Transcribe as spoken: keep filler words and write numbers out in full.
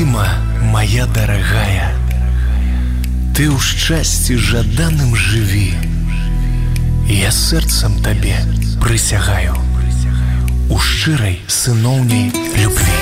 Любима, моя дорогая, ты ў шчасці жаданым жыві. Я сэрцам табе прысягаю у шчырай сыноўняй любві.